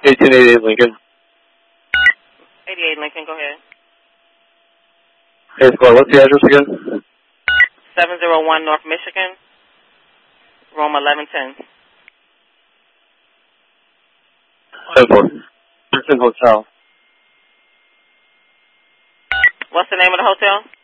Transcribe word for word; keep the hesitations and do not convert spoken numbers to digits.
eighteen eighty-eight Lincoln. eighty-eight Lincoln, go ahead. Hey, Squad, what's the address again? seven oh one North Michigan, room eleven ten. ten four. It's in hotel. What's the name of the hotel?